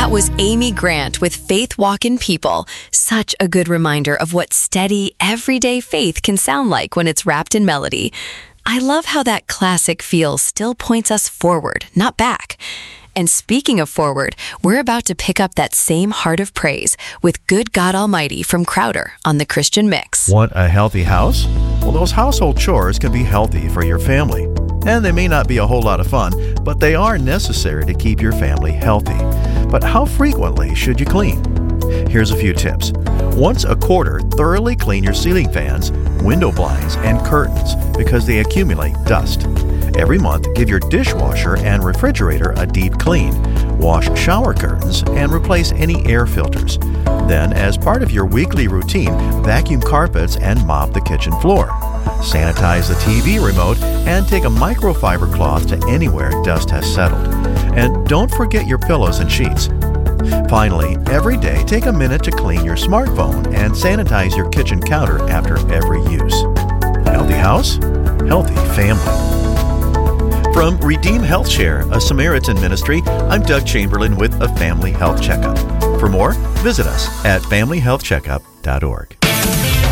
That was Amy Grant with Faith Walk in People. Such a good reminder of what steady, everyday faith can sound like when it's wrapped in melody. I love how that classic feel still points us forward, not back. And speaking of forward, we're about to pick up that same heart of praise with Good God Almighty from Crowder on The Christian Mix. Want a healthy house? Well, those household chores can be healthy for your family. And they may not be a whole lot of fun, but they are necessary to keep your family healthy. But how frequently should you clean? Here's a few tips. Once a quarter, thoroughly clean your ceiling fans, window blinds, and curtains because they accumulate dust. Every month, give your dishwasher and refrigerator a deep clean. Wash shower curtains and replace any air filters. Then, as part of your weekly routine, vacuum carpets and mop the kitchen floor. Sanitize the TV remote and take a microfiber cloth to anywhere dust has settled. And don't forget your pillows and sheets. Finally, every day take a minute to clean your smartphone and sanitize your kitchen counter after every use. Healthy house, healthy family. From Redeem Health Share, a Samaritan ministry, I'm Doug Chamberlain with a Family Health Checkup. For more, visit us at familyhealthcheckup.org.